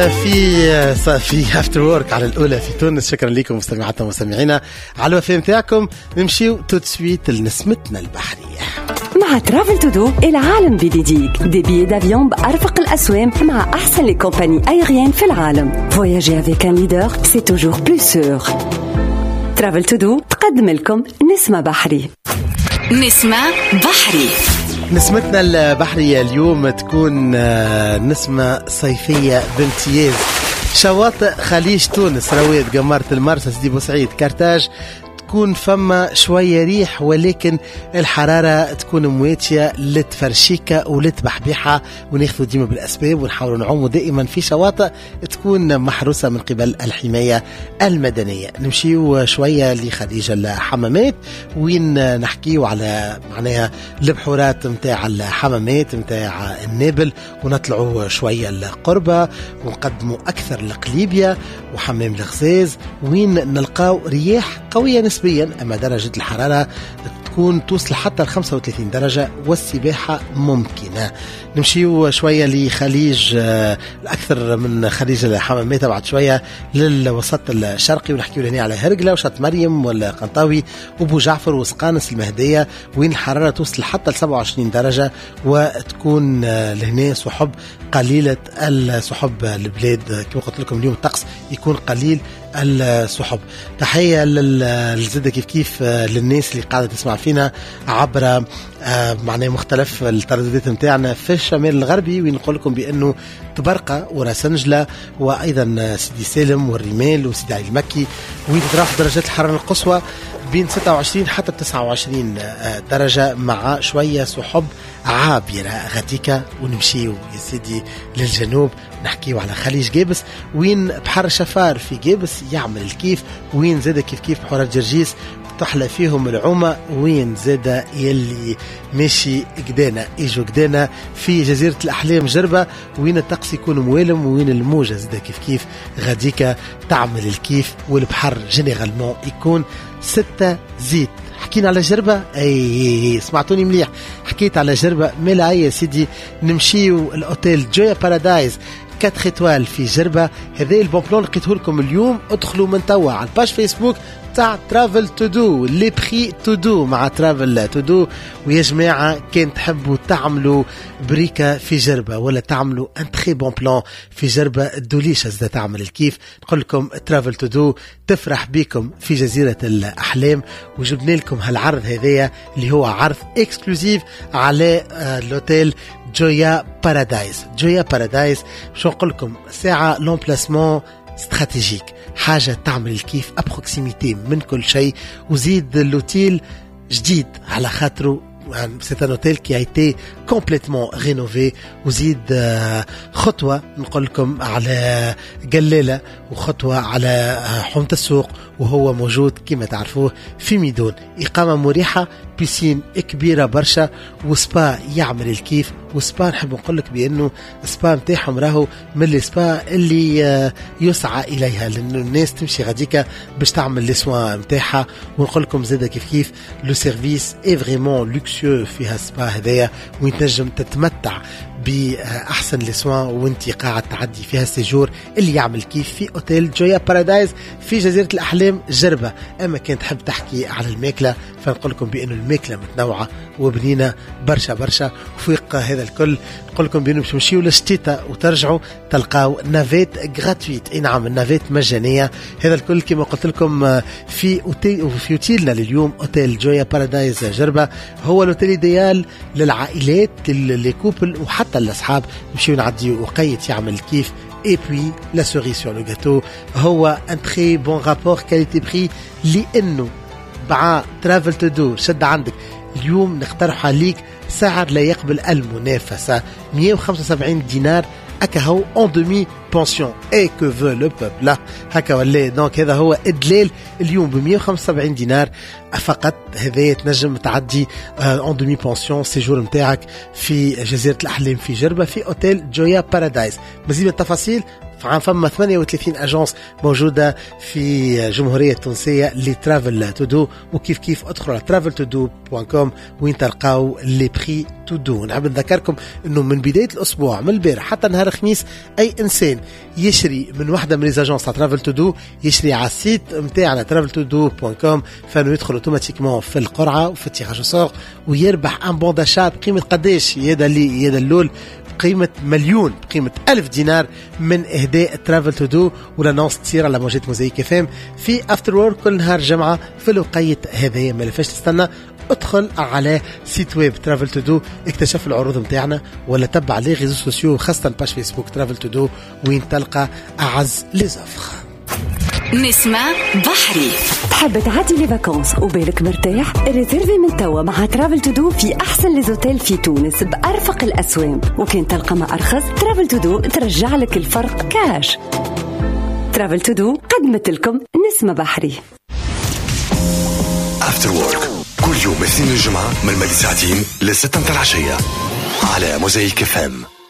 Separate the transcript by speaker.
Speaker 1: في افتر وورك على الاولى في تونس. شكرا لكم مستمعاتنا ومستمعينا على الوفاء نتاعكم. نمشيو تو سويت لنسمتنا البحريه
Speaker 2: مع ترافل تو دو العالم بيديك دي بيي دافيون بأرفق الأسوام مع أحسن لي كومباني أيريان في العالم. فواياجي افيك ان ليدر سي توجور بلو سور. ترافل تو دو تقدم لكم نسمة بحري.
Speaker 3: نسمة بحري.
Speaker 1: نسمتنا البحرية اليوم تكون نسمة صيفية بامتياز. شواطئ خليج تونس، رواد، قمارة المرسى، سيدي بوسعيد، كرتاج، تكون فما شوية ريح ولكن الحرارة تكون مواتية لتفرشيكة ولتبحبيحة، وناخذ ديما بالأسباب ونحاول نعوم دائما في شواطئ تكون محروسة من قبل الحماية المدنية. نمشيو شوية لخليج الحمامات وين نحكيو على معناها البحورات متاع الحمامات متاع النابل، ونطلعوا شوية القربة ونقدموا أكثر لقليبيا وحمام الغزاز وين نلقاو رياح قوية نسبيا، أما درجة الحرارة تكون توصل حتى 35 درجة والسباحة ممكنة. نمشيو شوية لخليج الأكثر من خليج الحمامات بعد شوية للوسط الشرقي، ونحكيو هنا على هرقلة وشط مريم والقنطاوي وبو جعفر وسقانس المهدية وين الحرارة توصل حتى 27 درجة، وتكون لهنا سحب قليلة السحب البلاد. كما قلت لكم اليوم الطقس يكون قليل السحب. تحية للزدة كيف للناس اللي قاعدة تسمع فينا عبر معناه مختلف الترددات متاعنا في الشمال الغربي، وين نقول لكم بأنه تبرقة وراسنجلة وأيضا سيدي سالم والرمال وسيدي علي المكي، وين تتراوح درجات الحرارة القصوى بين 26 حتى 29 درجة مع شوية سحب عابرة غديكة. ونمشيو يا سيدي للجنوب نحكيو على خليج جابس وين بحر شفار في جابس يعمل الكيف، وين زاد كيف بحورات جرجيس تحلى فيهم العومة، وين زاد يلي ماشي قدانا يجو قدانا في جزيرة الأحلام جربة وين الطقس يكون موالم، وين الموجة زاد كيف غديكة تعمل الكيف، والبحر جينيرالمون يكون 6 زيت. حكينا على جربة، اي سمعتوني مليح، حكيت على جربة ملا يا سيدي. نمشيو الأوتيل جويا بارادايز 4 إيطوال في جربة. هذا البون بلون لقيته لكم اليوم. ادخلوا من توا على الباج فيسبوك تاع ترافل تو دو، لي بري تو دو مع ترافل تو دو. ويا جماعة كان تحبوا تعملوا بريكة في جربة ولا تعملوا ان تري بون بلون في جربة، الدوليش هزدا تعمل الكيف. نقول لكم ترافل تو دو تفرح بكم في جزيرة الأحلام، وجبنا لكم هالعرض هذايا اللي هو عرض اكسكلوزيف على الأوتيل جويا بارادايز. جويا بارادايز شو نقول لكم ساعة لومبلاسمون استراتيجيك، حاجة تعمل الكيف أبروكسيميتي من كل شيء، وزيد اللوتيل جديد على خاطره c'est un hôtel qui a été complètement rénové. وزيد خطوة نقول لكم على قلالة وخطوة على حومة السوق، وهو موجود كما تعرفوه في ميدون. إقامة مريحة، بيسين كبيرة برشا، وسبا يعمل الكيف. وسبا نحب نقول لك بأنه سبا متاعهم راهو من السبا اللي يسعى إليها، لأنه الناس تمشي غاديكا باش تعمل لسوا متاعها. ونقول لكم زيادة كيف لو سيرفيس اي فريمون لوكسيو فيها سبا هذايا، وين تنجم تتمتع بأحسن لسوا وانت قاعد تعدي فيها السيجور اللي يعمل كيف في أوتيل جويا بارادايز في جزيرة الأحلام جربة. أما كان تحب تحكي على الماكلة فنقول لكم بأنه الماكلة متنوعة وبنينة برشا برشا. وفوق هذا الكل نقول لكم بأنه باش تمشيو للشتيتا وترجعوا تلقاو نافيت غراتويت. اي نعم، النافيت مجانية. هذا الكل كما قلت لكم في اوتيلنا لليوم أوتيل جويا بارادايز جربة. هو الأوتيل إيديال للعائلات اللي كوبل وحتى الأصحاب يمشيو نعديو وقيت يعمل كيف. Et puis la cerise sur le gâteau هو un très bon rapport qualité-prix، لأنه مع ترافل تو دو شد عندك اليوم نقترح عليك سعر لا يقبل المنافسة. 175 دينار أكهو en demi pension et que veut le peuple là هكا ولا. دونك هذا هو إدلال اليوم ب 175 دينار فقط. هذا تنجم تعدي en demi pension سيجور متاعك في جزيرة الأحلام في جربة في أوتيل جويا بارادايز. مزيد من التفاصيل فما 38 أجانس موجودة في جمهورية تونسية لترافل تو دو. وكيف كيف ادخلوا على traveltodo.com وين تلقاو لي بري تو دو. نحب نذكركم انه من بداية الاسبوع من البارح حتى نهار الخميس اي انسان يشري من واحدة من ليزاجونس تاع ترافل تو دو يشري على السيت نتاعنا traveltodo.com فانه يدخل اوتوماتيكمون في القرعة وفي التيراج سور ويربح ان بون داشا بقيمة قداش يدا اللول قيمة مليون قيمة 1000 دينار من إهداء ترافل تو دو. ولا نونس تصير على موجات موزايك اف ام في افتر وورك كل نهار جمعة في الوقيت هذايا. ما لفاش تستنى ادخل على سيت ويب ترافل تو دو اكتشف العروض متاعنا ولا تبع لي ريزو سوسيو خاصة باش فيسبوك ترافل تو دو وين تلقى أعز ليزافخ.
Speaker 3: نسمة بحري.
Speaker 2: تحب تعدي لي فاكونس وبالك مرتاح؟ ريزيرفي من توا مع ترافل تو دو في أحسن ليزوتيل في تونس بأرفق الأسواق. وكان تلقى ما أرخص ترافل تو دو ترجع لك الفرق كاش. ترافل تو دو قدمت لكم نسمة بحري.
Speaker 4: افتر وورك كل يوم اثنين الجمعة من 2 ساعتين ل6 العشية على موزايك اف ام.